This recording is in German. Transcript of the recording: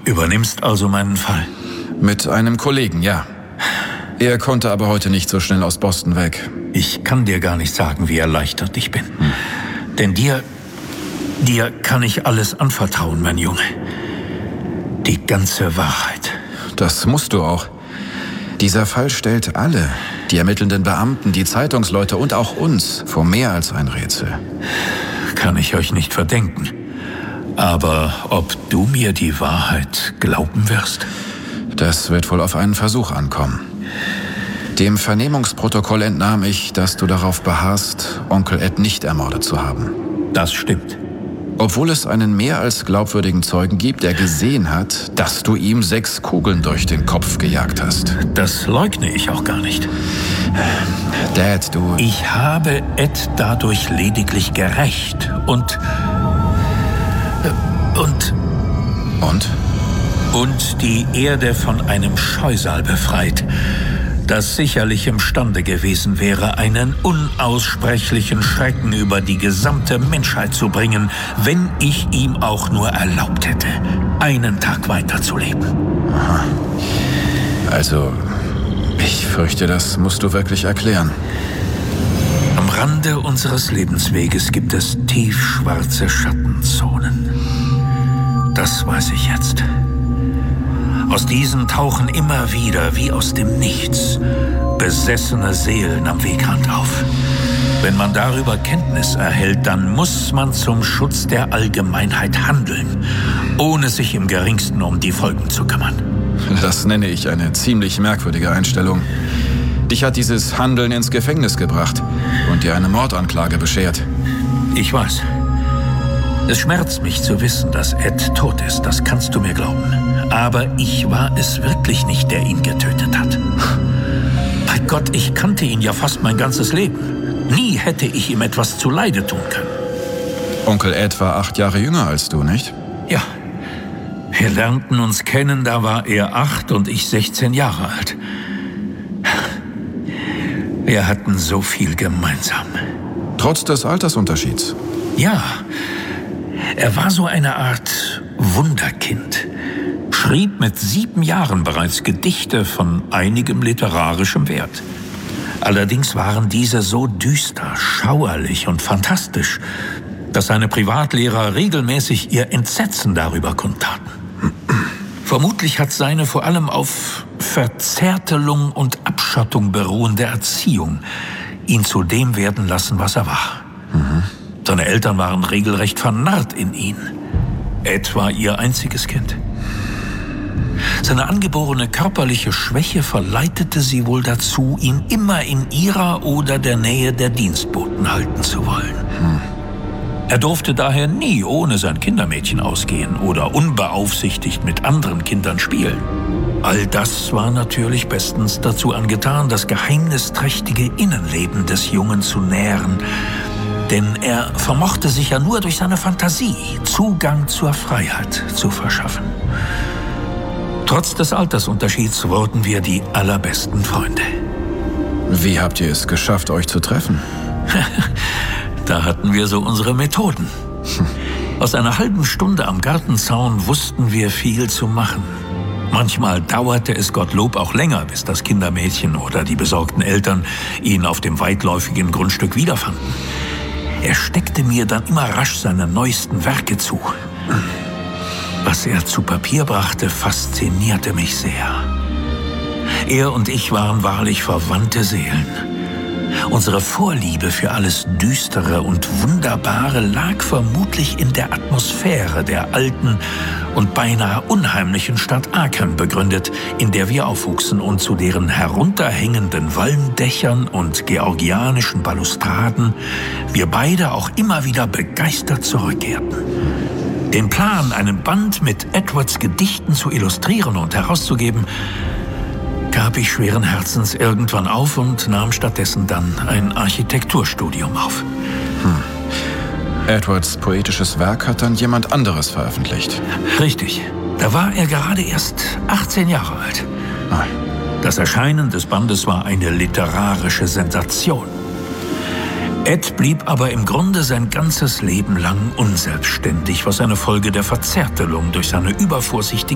übernimmst also meinen Fall? Mit einem Kollegen, ja. Er konnte aber heute nicht so schnell aus Boston weg. Ich kann dir gar nicht sagen, wie erleichtert ich bin. Denn dir kann ich alles anvertrauen, mein Junge. Die ganze Wahrheit. Das musst du auch. Dieser Fall stellt alle, die ermittelnden Beamten, die Zeitungsleute und auch uns, vor mehr als ein Rätsel. Kann ich euch nicht verdenken. Aber ob du mir die Wahrheit glauben wirst? Das wird wohl auf einen Versuch ankommen. Dem Vernehmungsprotokoll entnahm ich, dass du darauf beharrst, Onkel Ed nicht ermordet zu haben. Das stimmt. Obwohl es einen mehr als glaubwürdigen Zeugen gibt, der gesehen hat, dass du ihm 6 Kugeln durch den Kopf gejagt hast. Das leugne ich auch gar nicht. Dad, du... Ich habe Ed dadurch lediglich gerächt und die Erde von einem Scheusal befreit, das sicherlich imstande gewesen wäre, einen unaussprechlichen Schrecken über die gesamte Menschheit zu bringen, wenn ich ihm auch nur erlaubt hätte, einen Tag weiterzuleben. Aha. Also, ich fürchte, das musst du wirklich erklären. Am Rande unseres Lebensweges gibt es tiefschwarze Schattenzonen. Das weiß ich jetzt. Aus diesen tauchen immer wieder, wie aus dem Nichts, besessene Seelen am Wegrand auf. Wenn man darüber Kenntnis erhält, dann muss man zum Schutz der Allgemeinheit handeln, ohne sich im Geringsten um die Folgen zu kümmern. Das nenne ich eine ziemlich merkwürdige Einstellung. Dich hat dieses Handeln ins Gefängnis gebracht und dir eine Mordanklage beschert. Ich weiß. Es schmerzt mich zu wissen, dass Ed tot ist, das kannst du mir glauben. Aber ich war es wirklich nicht, der ihn getötet hat. Bei Gott, ich kannte ihn ja fast mein ganzes Leben. Nie hätte ich ihm etwas zuleide tun können. Onkel Ed war 8 Jahre jünger als du, nicht? Ja. Wir lernten uns kennen, da war er 8 und ich 16 Jahre alt. Wir hatten so viel gemeinsam. Trotz des Altersunterschieds? Ja. Er war so eine Art Wunderkind. Schrieb mit 7 Jahren bereits Gedichte von einigem literarischem Wert. Allerdings waren diese so düster, schauerlich und fantastisch, dass seine Privatlehrer regelmäßig ihr Entsetzen darüber kundtaten. Vermutlich hat seine vor allem auf Verzärtelung und Abschottung beruhende Erziehung ihn zu dem werden lassen, was er war. Seine Eltern waren regelrecht vernarrt in ihn. Ed war ihr einziges Kind. Seine angeborene körperliche Schwäche verleitete sie wohl dazu, ihn immer in ihrer oder der Nähe der Dienstboten halten zu wollen. Er durfte daher nie ohne sein Kindermädchen ausgehen oder unbeaufsichtigt mit anderen Kindern spielen. All das war natürlich bestens dazu angetan, das geheimnisträchtige Innenleben des Jungen zu nähren, denn er vermochte sich ja nur durch seine Fantasie Zugang zur Freiheit zu verschaffen. Trotz des Altersunterschieds wurden wir die allerbesten Freunde. Wie habt ihr es geschafft, euch zu treffen? Da hatten wir so unsere Methoden. Aus einer halben Stunde am Gartenzaun wussten wir viel zu machen. Manchmal dauerte es Gottlob auch länger, bis das Kindermädchen oder die besorgten Eltern ihn auf dem weitläufigen Grundstück wiederfanden. Er steckte mir dann immer rasch seine neuesten Werke zu. Was er zu Papier brachte, faszinierte mich sehr. Er und ich waren wahrlich verwandte Seelen. Unsere Vorliebe für alles Düstere und Wunderbare lag vermutlich in der Atmosphäre der alten und beinahe unheimlichen Stadt Arkham begründet, in der wir aufwuchsen und zu deren herunterhängenden Walmdächern und georgianischen Balustraden wir beide auch immer wieder begeistert zurückkehrten. Den Plan, einen Band mit Edwards Gedichten zu illustrieren und herauszugeben, gab ich schweren Herzens irgendwann auf und nahm stattdessen dann ein Architekturstudium auf. Edwards poetisches Werk hat dann jemand anderes veröffentlicht. Richtig. Da war er gerade erst 18 Jahre alt. Das Erscheinen des Bandes war eine literarische Sensation. Ed blieb aber im Grunde sein ganzes Leben lang unselbstständig, was eine Folge der Verzärtelung durch seine übervorsichtige